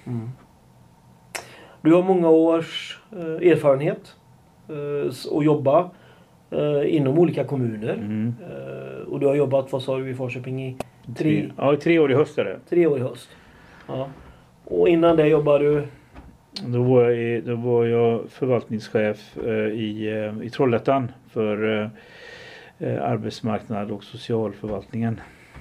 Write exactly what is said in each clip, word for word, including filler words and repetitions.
Mm. Du har många års eh, erfarenhet eh, att jobba eh, inom olika kommuner. Mm. Eh, och du har jobbat, vad sa du, i Falköping i tre, tre, ja, tre år i höst är det. Tre år i höst. Ja. Och innan det jobbade du? Då var jag, i, då var jag förvaltningschef eh, i, eh, i Trollhättan för eh, eh, arbetsmarknad och socialförvaltningen.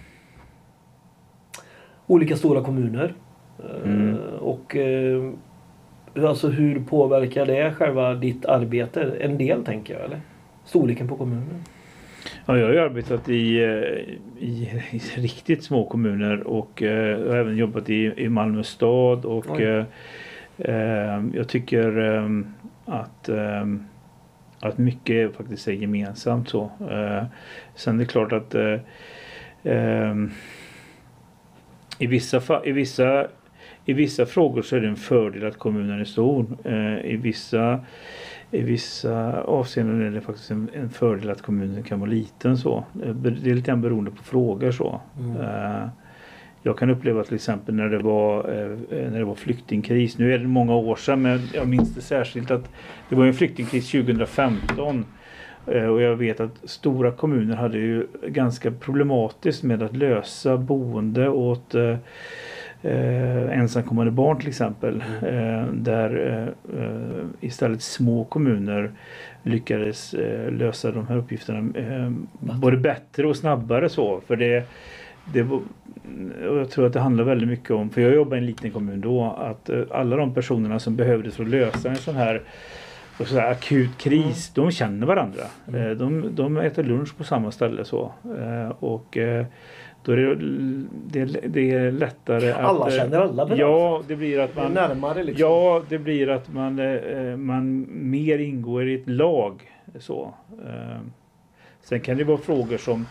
Olika stora kommuner. Mm. Eh, och eh, alltså hur påverkar det själva ditt arbete? En del tänker jag, eller? Storleken på kommunen. Ja, jag har ju arbetat i, i, i riktigt små kommuner och eh, jag har även jobbat i, i Malmö stad och eh, eh, jag tycker eh, att, eh, att mycket faktiskt är gemensamt så. Eh, sen är det klart att eh, eh, i, vissa, i, vissa, i vissa frågor så är det en fördel att kommunen är stor. Eh, i vissa I vissa avseenden är det faktiskt en, en fördel att kommunen kan vara liten så. Det är lite grann beroende på frågor så. Mm. Uh, jag kan uppleva till exempel när det var uh, när det var flyktingkris. Nu är det många år sedan, men jag minns det särskilt att det var en flyktingkris tjugohundrafemton. Uh, och jag vet att stora kommuner hade ju ganska problematiskt med att lösa boende åt uh, Eh, ensamkommande barn till exempel. Eh, där eh, istället små kommuner lyckades eh, lösa de här uppgifterna eh, både bättre och snabbare så. För det, det var, och jag tror att det handlar väldigt mycket om, för jag jobbar i en liten kommun då, att eh, alla de personerna som behövdes för att lösa en sån här, så här akut kris, mm. de känner varandra. Mm. Eh, de, de äter lunch på samma ställe så. Eh, och eh, då är det, det, det är lättare att... Alla känner alla på Ja, det blir att man... Det är närmare liksom. Ja, det blir att man, eh, man mer ingår i ett lag. Så. Eh, sen kan det vara frågor som...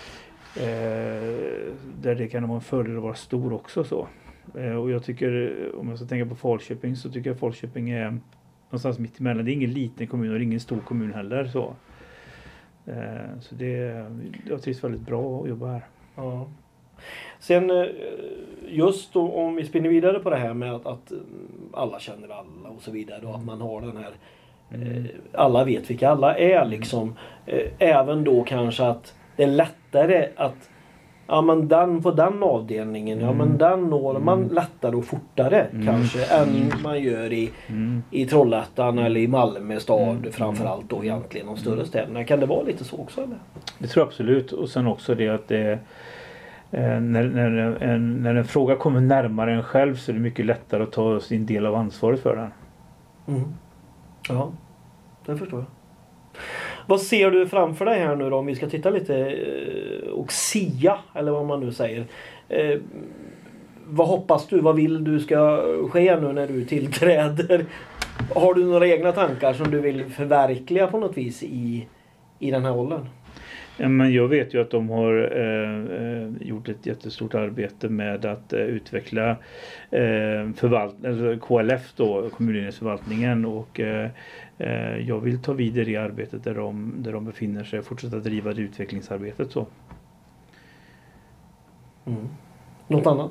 Eh, där det kan vara en fördel att vara stor också. Så. Eh, och jag tycker, om jag ska tänka på Falköping, så tycker jag Falköping är någonstans mitt emellan. Det är ingen liten kommun och ingen stor kommun heller. Så, eh, så det, jag trivs väldigt bra att jobba här. Ja. Sen just då, om vi spinner vidare på det här med att, att alla känner alla och så vidare och att man har den här mm. eh, alla vet vilka alla är liksom. Eh, även då kanske att det är lättare att ja men den på den avdelningen, mm. ja men den når mm. man lättare och fortare mm. kanske än man gör i, mm. i Trollhättan eller i Malmö stad mm. framförallt då egentligen de större städerna. Kan det vara lite så också eller? Det tror jag absolut, och sen också det att det eh, när, när, en, när en fråga kommer närmare en själv så är det mycket lättare att ta sin del av ansvaret för den. Mm. Ja, det förstår jag. Vad ser du framför dig här nu då, om vi ska titta lite och sia, eller vad man nu säger. Eh, vad hoppas du, vad vill du ska ske nu när du tillträder? Har du några egna tankar som du vill förverkliga på något vis i, i den här rollen? Ja, men jag vet ju att de har eh, gjort ett jättestort arbete med att eh, utveckla eh, förvalt- alltså K L F då, kommunledningsförvaltningen, och eh, jag vill ta vidare i arbetet där de, där de befinner sig och fortsätta driva det utvecklingsarbetet så. Mm. Något annat?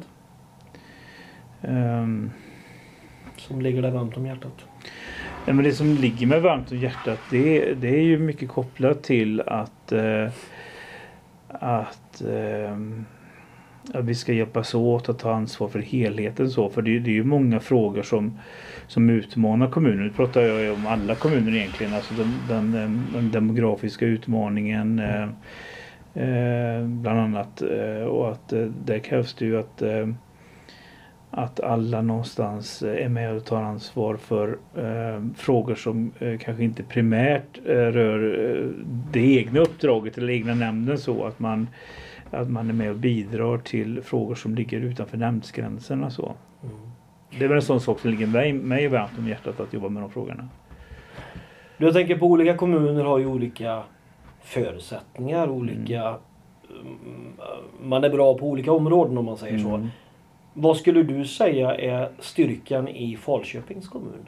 Um, som ligger där varmt om hjärtat? Ja, men det som ligger med varmt om hjärtat, det, det är ju mycket kopplat till att eh, att, eh, att vi ska hjälpas åt att ta ansvar för helheten så, för det, det är ju många frågor som som utmanar kommuner. Nu pratar jag om alla kommuner egentligen, alltså den, den, den demografiska utmaningen eh, eh, bland annat, eh, och att eh, där krävs det ju att eh, att alla någonstans är med och tar ansvar för eh, frågor som eh, kanske inte primärt eh, rör eh, det egna uppdraget eller egna nämnden, så att man, att man är med och bidrar till frågor som ligger utanför nämndsgränserna så. Mm. Det är väl en sån sak som ligger mig, mig varmt om hjärtat att jobba med de frågorna. Jag tänker på olika kommuner har ju olika förutsättningar, olika mm. man är bra på olika områden om man säger mm. så. Vad skulle du säga är styrkan i Falköpings kommun?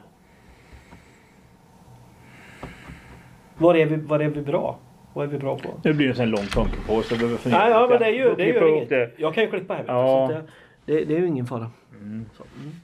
Var är vi, var är vi bra? Vad är vi bra på? Det blir en sån lång tanke på så behöver fundera. Ja, ja, men det är ju, det är ju inget. Det. Jag kan ju klippa här. Ja. Så det, det, det är ju ingen fara. Mm. Så, mm.